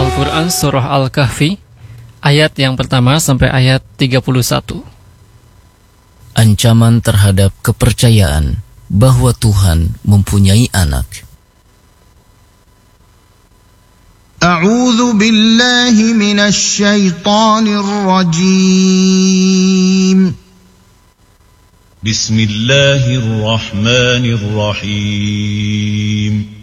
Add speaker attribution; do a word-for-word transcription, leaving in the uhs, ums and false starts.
Speaker 1: Al-Quran Surah Al-Kahfi, ayat yang pertama sampai ayat tiga puluh satu.
Speaker 2: Ancaman terhadap kepercayaan bahwa Tuhan mempunyai anak.
Speaker 3: A'udzu billahi minasy syaithanir rajim.
Speaker 4: Bismillahirrahmanirrahim.